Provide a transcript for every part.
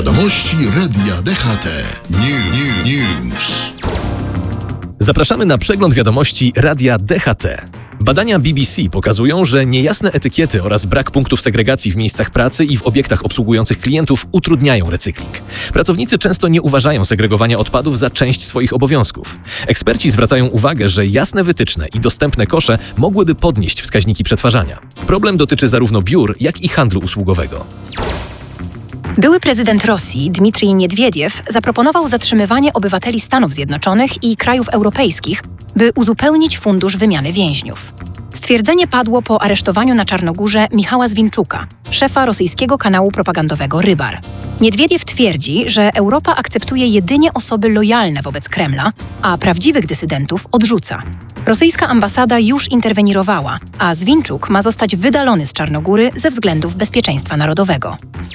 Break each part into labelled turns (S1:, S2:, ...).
S1: Wiadomości Radia DHT. News.
S2: Zapraszamy na przegląd wiadomości Radia DHT. Badania BBC pokazują, że niejasne etykiety oraz brak punktów segregacji w miejscach pracy i w obiektach obsługujących klientów utrudniają recykling. Pracownicy często nie uważają segregowania odpadów za część swoich obowiązków. Eksperci zwracają uwagę, że jasne wytyczne i dostępne kosze mogłyby podnieść wskaźniki przetwarzania. Problem dotyczy zarówno biur, jak i handlu usługowego.
S3: Były prezydent Rosji, Dmitrij Niedwiediew, zaproponował zatrzymywanie obywateli Stanów Zjednoczonych i krajów europejskich, by uzupełnić fundusz wymiany więźniów. Stwierdzenie padło po aresztowaniu na Czarnogórze Michała Zwinczuka, szefa rosyjskiego kanału propagandowego Rybar. Niedwiediew twierdzi, że Europa akceptuje jedynie osoby lojalne wobec Kremla, a prawdziwych dysydentów odrzuca. Rosyjska ambasada już interweniowała, a Zwinczuk ma zostać wydalony z Czarnogóry ze względów bezpieczeństwa narodowego.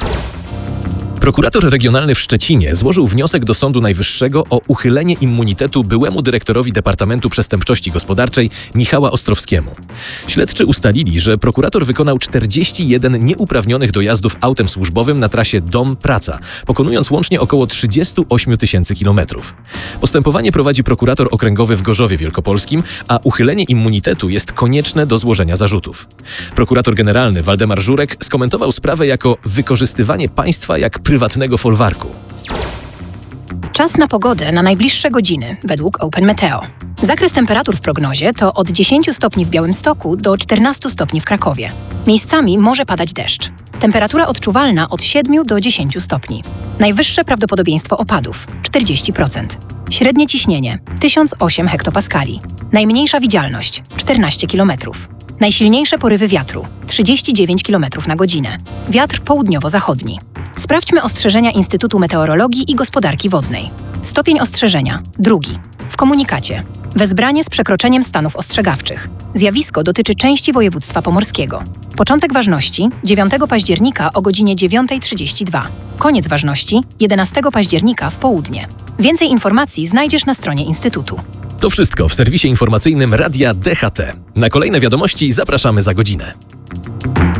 S2: Prokurator regionalny w Szczecinie złożył wniosek do Sądu Najwyższego o uchylenie immunitetu byłemu dyrektorowi Departamentu Przestępczości Gospodarczej Michała Ostrowskiemu. Śledczy ustalili, że prokurator wykonał 41 nieuprawnionych dojazdów autem służbowym na trasie dom-praca, pokonując łącznie około 38 tysięcy kilometrów. Postępowanie prowadzi prokurator okręgowy w Gorzowie Wielkopolskim, a uchylenie immunitetu jest konieczne do złożenia zarzutów. Prokurator generalny Waldemar Żurek skomentował sprawę jako wykorzystywanie państwa jak prywatnego folwarku.
S3: Czas na pogodę na najbliższe godziny, według Open Meteo. Zakres temperatur w prognozie to od 10 stopni w Białymstoku do 14 stopni w Krakowie. Miejscami może padać deszcz. Temperatura odczuwalna od 7 do 10 stopni. Najwyższe prawdopodobieństwo opadów – 40%. Średnie ciśnienie – 1008 hektopaskali. Najmniejsza widzialność – 14 km. Najsilniejsze porywy wiatru – 39 km na godzinę. Wiatr południowo-zachodni. Sprawdźmy ostrzeżenia Instytutu Meteorologii i Gospodarki Wodnej. Stopień ostrzeżenia – 2. W komunikacie. Wezbranie z przekroczeniem stanów ostrzegawczych. Zjawisko dotyczy części województwa pomorskiego. Początek ważności – 9 października o godzinie 9:32. Koniec ważności – 11 października w południe. Więcej informacji znajdziesz na stronie Instytutu.
S2: To wszystko w serwisie informacyjnym Radia DHT. Na kolejne wiadomości zapraszamy za godzinę.